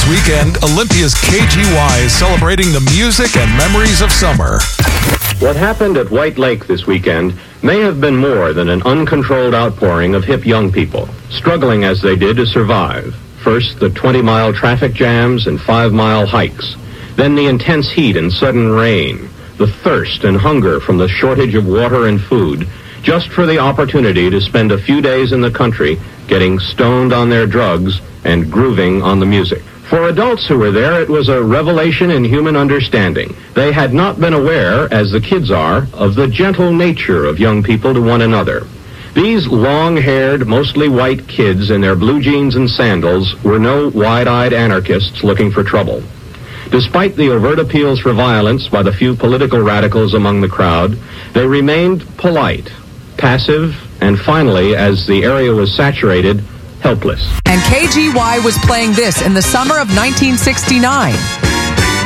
This weekend, Olympia's KGY is celebrating the music and memories of summer. What happened at White Lake this weekend may have been more than an uncontrolled outpouring of hip young people, struggling as they did to survive. First, the 20-mile traffic jams and 5-mile hikes. Then the intense heat and sudden rain. The thirst and hunger from the shortage of water and food, just for the opportunity to spend a few days in the country getting stoned on their drugs and grooving on the music. For adults who were there, it was a revelation in human understanding. They had not been aware, as the kids are, of the gentle nature of young people to one another. These long-haired, mostly white kids in their blue jeans and sandals were no wide-eyed anarchists looking for trouble. Despite the overt appeals for violence by the few political radicals among the crowd, they remained polite, passive, and finally, as the area was saturated, helpless. And KGY was playing this in the summer of 1969.